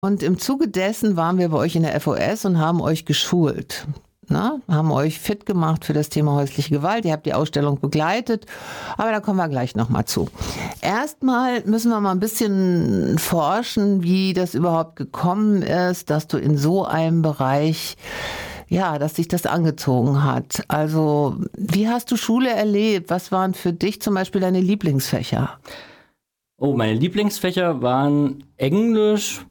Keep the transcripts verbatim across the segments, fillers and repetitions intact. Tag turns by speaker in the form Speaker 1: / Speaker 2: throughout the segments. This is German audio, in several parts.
Speaker 1: Und im Zuge dessen waren wir bei euch in der F O S und haben euch geschult. Na, haben euch fit gemacht für das Thema häusliche Gewalt. Ihr habt die Ausstellung begleitet, aber da kommen wir gleich nochmal zu. Erstmal müssen wir mal ein bisschen forschen, wie das überhaupt gekommen ist, dass du in so einem Bereich, ja, dass dich das angezogen hat. Also, wie hast du Schule erlebt? Was waren für dich zum Beispiel deine Lieblingsfächer?
Speaker 2: Oh, meine Lieblingsfächer waren Englisch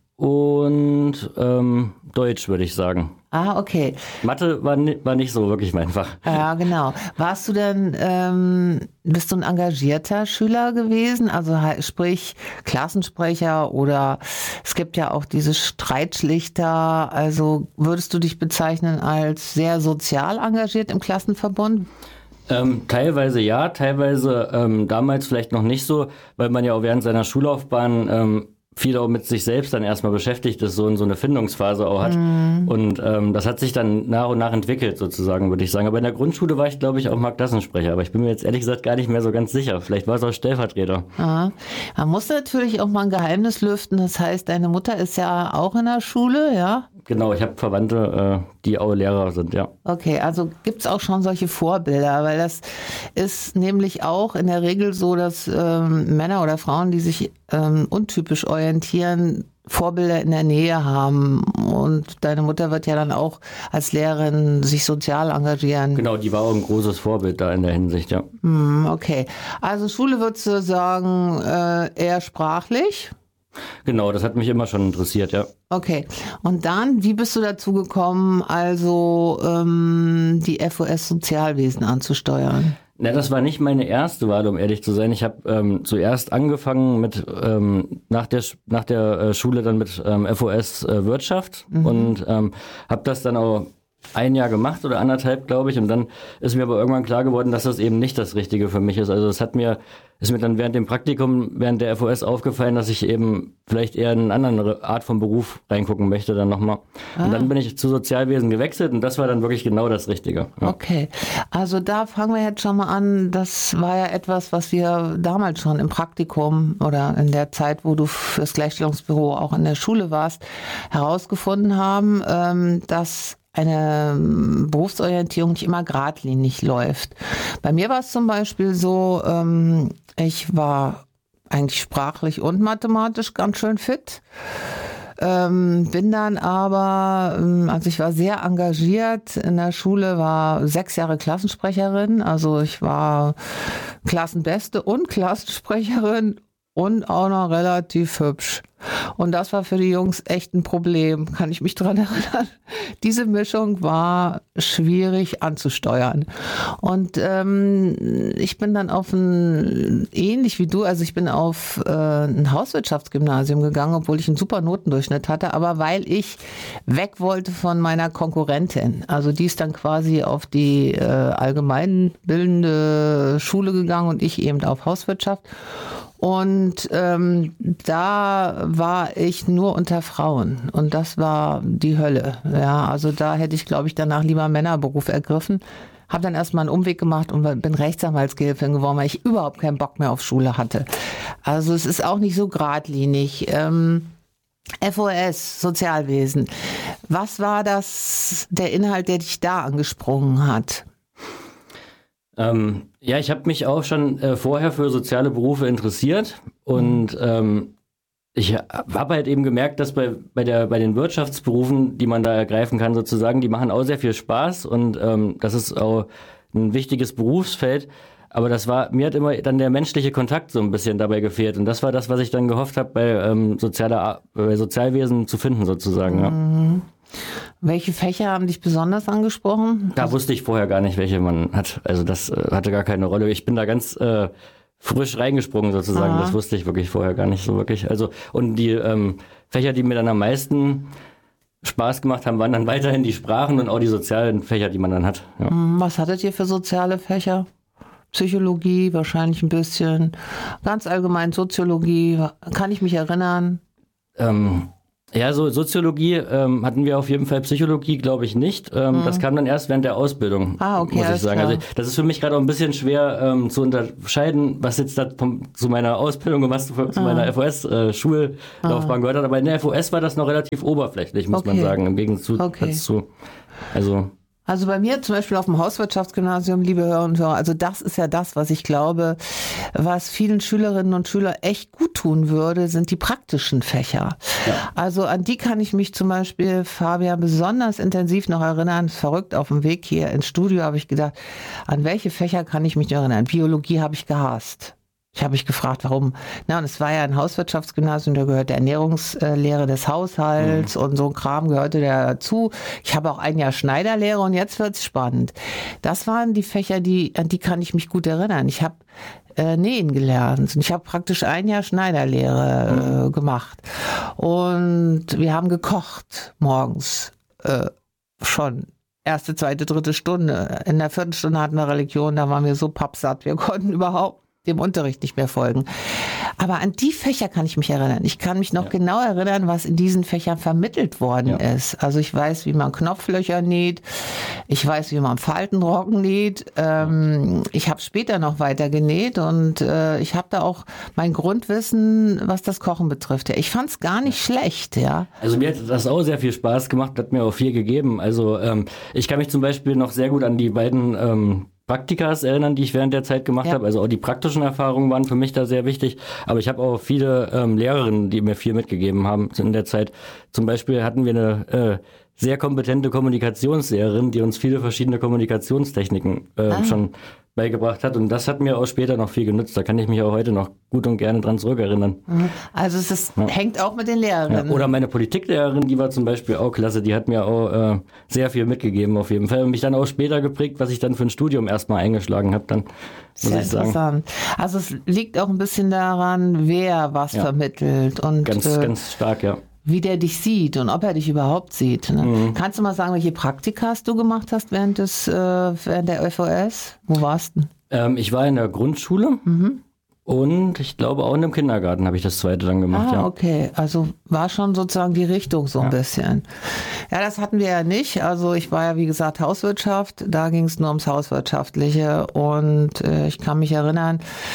Speaker 2: und ähm, Deutsch, würde ich sagen.
Speaker 1: Ah, okay.
Speaker 2: Mathe war, ni- war nicht so wirklich mein Fach.
Speaker 1: Ja, genau. Warst du denn, ähm, bist du ein engagierter Schüler gewesen? Also he- sprich Klassensprecher oder es gibt ja auch diese Streitschlichter. Also würdest du dich bezeichnen als sehr sozial engagiert im Klassenverbund?
Speaker 2: Ähm, teilweise ja, teilweise ähm, damals vielleicht noch nicht so, weil man ja auch während seiner Schullaufbahn ähm, viel auch mit sich selbst dann erstmal beschäftigt ist, so in so eine Findungsphase auch hat. Mhm. Und ähm, das hat sich dann nach und nach entwickelt sozusagen, würde ich sagen. Aber in der Grundschule war ich, glaube ich, auch mal Klassensprecher. Aber ich bin mir jetzt ehrlich gesagt gar nicht mehr so ganz sicher. Vielleicht war es auch Stellvertreter.
Speaker 1: Ja. Man muss natürlich auch mal ein Geheimnis lüften. Das heißt, deine Mutter ist ja auch in der Schule, ja?
Speaker 2: Genau, ich habe Verwandte, äh, die auch Lehrer sind, ja.
Speaker 1: Okay, also gibt's auch schon solche Vorbilder, weil das ist nämlich auch in der Regel so, dass ähm, Männer oder Frauen, die sich ähm, untypisch orientieren, Vorbilder in der Nähe haben. Und deine Mutter wird ja dann auch als Lehrerin sich sozial engagieren.
Speaker 2: Genau, die war auch ein großes Vorbild da in der Hinsicht, ja.
Speaker 1: Hm, okay, also Schule würdest du sagen, äh, eher sprachlich?
Speaker 2: Genau, das hat mich immer schon interessiert, ja.
Speaker 1: Okay, und dann, wie bist du dazu gekommen, also ähm, die F O S Sozialwesen anzusteuern?
Speaker 2: Na, das war nicht meine erste Wahl, um ehrlich zu sein. Ich habe ähm, zuerst angefangen mit ähm, nach der Sch- nach der äh, Schule dann mit ähm, F O S äh, Wirtschaft mhm. und ähm, habe das dann auch ein Jahr gemacht oder anderthalb, glaube ich. Und dann ist mir aber irgendwann klar geworden, dass das eben nicht das Richtige für mich ist. Also es hat mir, ist mir dann während dem Praktikum, während der F O S aufgefallen, dass ich eben vielleicht eher in eine andere Art von Beruf reingucken möchte dann nochmal. Ah. Und dann bin ich zu Sozialwesen gewechselt und das war dann wirklich genau das Richtige.
Speaker 1: Ja. Okay, also da fangen wir jetzt schon mal an. Das war ja etwas, was wir damals schon im Praktikum oder in der Zeit, wo du fürs Gleichstellungsbüro auch in der Schule warst, herausgefunden haben, dass eine Berufsorientierung nicht immer geradlinig läuft. Bei mir war es zum Beispiel so, ähm, ich war eigentlich sprachlich und mathematisch ganz schön fit, ähm, bin dann aber, also ich war sehr engagiert in der Schule, war sechs Jahre Klassensprecherin, also ich war Klassenbeste und Klassensprecherin und auch noch relativ hübsch. Und das war für die Jungs echt ein Problem, kann ich mich dran erinnern. Diese Mischung war schwierig anzusteuern. Und ähm, ich bin dann auf ein, ähnlich wie du, also ich bin auf äh, ein Hauswirtschaftsgymnasium gegangen, obwohl ich einen super Notendurchschnitt hatte, aber weil ich weg wollte von meiner Konkurrentin. Also die ist dann quasi auf die äh, allgemeinbildende Schule gegangen und ich eben auf Hauswirtschaft. Und ähm, da war ich nur unter Frauen und das war die Hölle. Ja, also da hätte ich, glaube ich, danach lieber einen Männerberuf ergriffen. Habe dann erstmal einen Umweg gemacht und bin Rechtsanwaltsgehilfin geworden, weil ich überhaupt keinen Bock mehr auf Schule hatte. Also es ist auch nicht so geradlinig. Ähm, F O S, Sozialwesen. Was war das, der Inhalt, der dich da angesprungen hat?
Speaker 2: Ähm, ja, ich habe mich auch schon äh, vorher für soziale Berufe interessiert und ähm, ich habe halt eben gemerkt, dass bei, bei, der, bei den Wirtschaftsberufen, die man da ergreifen kann sozusagen, die machen auch sehr viel Spaß und ähm, das ist auch ein wichtiges Berufsfeld. Aber das war, mir hat immer dann der menschliche Kontakt so ein bisschen dabei gefehlt und das war das, was ich dann gehofft habe, bei, ähm, sozialer, bei Sozialwesen zu finden sozusagen. Ja.
Speaker 1: Mhm. Welche Fächer haben dich besonders angesprochen?
Speaker 2: Da wusste ich vorher gar nicht, welche man hat. Also das äh, hatte gar keine Rolle. Ich bin da ganz äh, frisch reingesprungen sozusagen. Aha. Das wusste ich wirklich vorher gar nicht so wirklich. Also und die ähm, Fächer, die mir dann am meisten Spaß gemacht haben, waren dann weiterhin die Sprachen und auch die sozialen Fächer, die man dann hat. Ja.
Speaker 1: Was hattet ihr für soziale Fächer? Psychologie wahrscheinlich ein bisschen. Ganz allgemein Soziologie. Kann ich mich erinnern?
Speaker 2: Ähm, Ja, so Soziologie ähm, hatten wir auf jeden Fall, Psychologie glaube ich nicht. Ähm, mhm. Das kam dann erst während der Ausbildung,
Speaker 1: ah, okay,
Speaker 2: muss ich sagen.
Speaker 1: Klar.
Speaker 2: Also das ist für mich gerade auch ein bisschen schwer ähm, zu unterscheiden, was jetzt da vom, zu meiner Ausbildung und was zu, zu ah. meiner F O S-Schullaufbahn äh, gehört hat. Aber in der F O S war das noch relativ oberflächlich, muss okay. man sagen, im Gegensatz okay. zu. Also
Speaker 1: Also bei mir zum Beispiel auf dem Hauswirtschaftsgymnasium, liebe Hörer und Hörer, also das ist ja das, was ich glaube, was vielen Schülerinnen und Schülern echt gut tun würde, sind die praktischen Fächer. Ja. Also an die kann ich mich zum Beispiel, Fabian, besonders intensiv noch erinnern. Verrückt, auf dem Weg hier ins Studio habe ich gedacht, an welche Fächer kann ich mich noch erinnern? Biologie habe ich gehasst. Ich habe mich gefragt, warum. Na, und es war ja ein Hauswirtschaftsgymnasium, da gehört der Ernährungslehre des Haushalts mhm. und so ein Kram gehörte dazu. Ich habe auch ein Jahr Schneiderlehre und jetzt wird's spannend. Das waren die Fächer, die, an die kann ich mich gut erinnern. Ich habe äh, Nähen gelernt und ich habe praktisch ein Jahr Schneiderlehre äh, mhm. gemacht. Und wir haben gekocht morgens äh, schon. Erste, zweite, dritte Stunde. In der vierten Stunde hatten wir Religion, da waren wir so pappsatt, wir konnten überhaupt dem Unterricht nicht mehr folgen. Aber an die Fächer kann ich mich erinnern. Ich kann mich noch ja. genau erinnern, was in diesen Fächern vermittelt worden ja. ist. Also ich weiß, wie man Knopflöcher näht. Ich weiß, wie man Faltenrocken näht. Ähm, ich habe später noch weiter genäht und äh, ich habe da auch mein Grundwissen, was das Kochen betrifft. Ja, ich fand es gar nicht ja. schlecht. Ja.
Speaker 2: Also mir hat das auch sehr viel Spaß gemacht, hat mir auch viel gegeben. Also ähm, ich kann mich zum Beispiel noch sehr gut an die beiden ähm, Praktikas erinnern, die ich während der Zeit gemacht ja. habe. Also auch die praktischen Erfahrungen waren für mich da sehr wichtig. Aber ich habe auch viele ähm, Lehrerinnen, die mir viel mitgegeben haben in der Zeit. Zum Beispiel hatten wir eine äh, sehr kompetente Kommunikationslehrerin, die uns viele verschiedene Kommunikationstechniken äh, ah. schon beigebracht hat. Und das hat mir auch später noch viel genutzt. Da kann ich mich auch heute noch gut und gerne dran zurückerinnern.
Speaker 1: Also es ist, ja. hängt auch mit den Lehrerinnen.
Speaker 2: Ja. Oder meine Politiklehrerin, die war zum Beispiel auch klasse. Die hat mir auch äh, sehr viel mitgegeben auf jeden Fall. Und mich dann auch später geprägt, was ich dann für ein Studium erstmal eingeschlagen habe. Dann muss
Speaker 1: sehr
Speaker 2: ich sagen.
Speaker 1: Interessant. Also es liegt auch ein bisschen daran, wer was ja. vermittelt. Und,
Speaker 2: ganz, äh, ganz stark, ja.
Speaker 1: Wie der dich sieht und ob er dich überhaupt sieht. Ne? Mhm. Kannst du mal sagen, welche Praktikas du gemacht hast während des äh, während der F O S? Wo warst du?
Speaker 2: Ähm, ich war in der Grundschule mhm. und ich glaube auch in dem Kindergarten habe ich das zweite dann gemacht.
Speaker 1: Ah,
Speaker 2: ja.
Speaker 1: okay. Also war schon sozusagen die Richtung so ein ja. bisschen. Ja, das hatten wir ja nicht. Also ich war ja, wie gesagt, Hauswirtschaft. Da ging es nur ums Hauswirtschaftliche und äh, ich kann mich erinnern,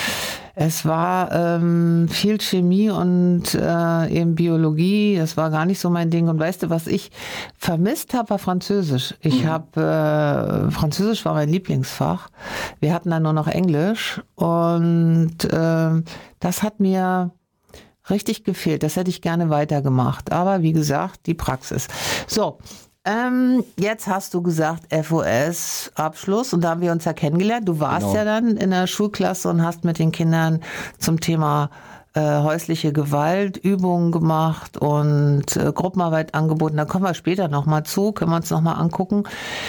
Speaker 1: es war ähm, viel Chemie und äh, eben Biologie. Das war gar nicht so mein Ding. Und weißt du, was ich vermisst habe, war Französisch. Ich mhm. habe, äh, Französisch war mein Lieblingsfach. Wir hatten dann nur noch Englisch. Und äh, das hat mir richtig gefehlt. Das hätte ich gerne weitergemacht. Aber wie gesagt, die Praxis. So. Ähm, jetzt hast du gesagt F O S-Abschluss und da haben wir uns ja kennengelernt. Du warst genau. ja dann in der Schulklasse und hast mit den Kindern zum Thema äh, häusliche Gewalt Übungen gemacht und äh, Gruppenarbeit angeboten. Da kommen wir später nochmal zu, können wir uns nochmal angucken.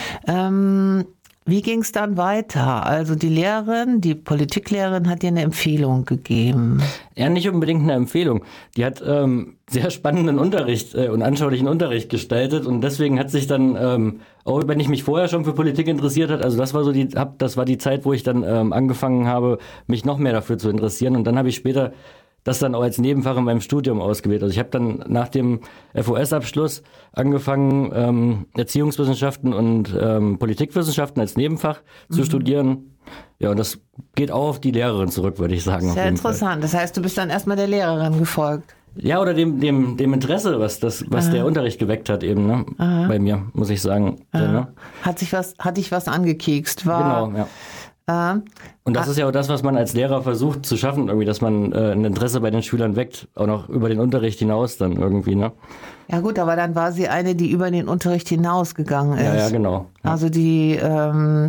Speaker 1: Ähm, Wie ging es dann weiter? Also die Lehrerin, die Politiklehrerin hat dir eine Empfehlung gegeben.
Speaker 2: Ja, nicht unbedingt eine Empfehlung. Die hat ähm, sehr spannenden Unterricht äh, und anschaulichen Unterricht gestaltet und deswegen hat sich dann, ähm, auch wenn ich mich vorher schon für Politik interessiert hat, also das war so die, hab, das war die Zeit, wo ich dann ähm, angefangen habe, mich noch mehr dafür zu interessieren und dann habe ich später das dann auch als Nebenfach in meinem Studium ausgewählt. Also ich habe dann nach dem F O S-Abschluss angefangen, ähm, Erziehungswissenschaften und ähm, Politikwissenschaften als Nebenfach mhm. zu studieren. Ja, und das geht auch auf die Lehrerin zurück, würde ich sagen.
Speaker 1: Sehr interessant. Das heißt, du bist dann erstmal der Lehrerin gefolgt.
Speaker 2: Ja, oder dem, dem, dem Interesse, was das, was der Unterricht geweckt hat eben, ne? Bei mir, muss ich sagen. So, ne?
Speaker 1: Hat sich was, hat dich was angekekst, war.
Speaker 2: Genau, ja. Und das ist ja auch das, was man als Lehrer versucht zu schaffen, irgendwie, dass man äh, ein Interesse bei den Schülern weckt, auch noch über den Unterricht hinaus dann irgendwie, ne?
Speaker 1: Ja gut, aber dann war sie eine, die über den Unterricht hinausgegangen ist.
Speaker 2: Ja, ja, genau. Ja.
Speaker 1: Also die, ähm,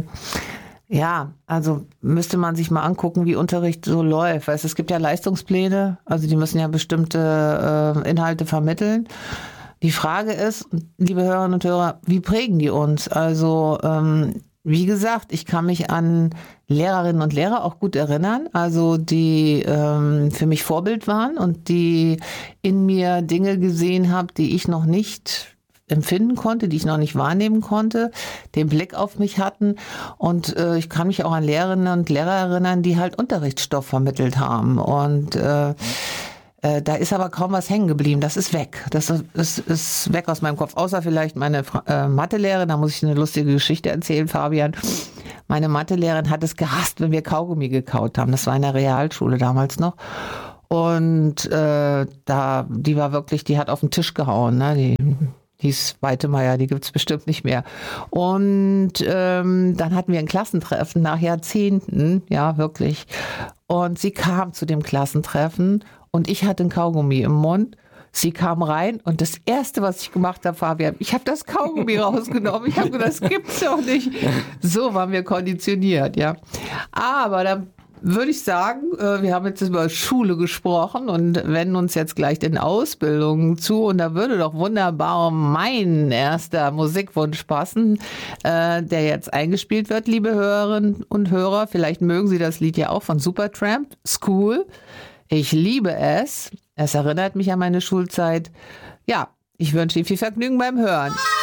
Speaker 1: ja, also müsste man sich mal angucken, wie Unterricht so läuft. Weißt, es gibt ja Leistungspläne, also die müssen ja bestimmte äh, Inhalte vermitteln. Die Frage ist, liebe Hörerinnen und Hörer, wie prägen die uns? Also ähm, wie gesagt, ich kann mich an Lehrerinnen und Lehrer auch gut erinnern, also die ähm, für mich Vorbild waren und die in mir Dinge gesehen haben, die ich noch nicht empfinden konnte, die ich noch nicht wahrnehmen konnte, den Blick auf mich hatten. Und äh, ich kann mich auch an Lehrerinnen und Lehrer erinnern, die halt Unterrichtsstoff vermittelt haben. Und äh, Äh, da ist aber kaum was hängen geblieben. Das ist weg. Das ist, ist weg aus meinem Kopf. Außer vielleicht meine äh, Mathelehrerin. Da muss ich eine lustige Geschichte erzählen, Fabian. Meine Mathelehrerin hat es gehasst, wenn wir Kaugummi gekaut haben. Das war in der Realschule damals noch. Und äh, da, die war wirklich, die hat auf den Tisch gehauen. Ne? Die hieß Weitemeyer, die gibt's bestimmt nicht mehr. Und ähm, dann hatten wir ein Klassentreffen nach Jahrzehnten, ja wirklich. Und sie kam zu dem Klassentreffen und ich hatte ein Kaugummi im Mund. Sie kam rein und das Erste, was ich gemacht habe, Fabian, ich habe das Kaugummi rausgenommen. Ich habe gedacht, das gibt's doch nicht. So waren wir konditioniert, ja. Aber dann würde ich sagen, wir haben jetzt über Schule gesprochen und wenden uns jetzt gleich den Ausbildungen zu. Und da würde doch wunderbar mein erster Musikwunsch passen, der jetzt eingespielt wird, liebe Hörerinnen und Hörer. Vielleicht mögen Sie das Lied ja auch von Supertramp, School. Ich liebe es. Es erinnert mich an meine Schulzeit. Ja, ich wünsche Ihnen viel Vergnügen beim Hören.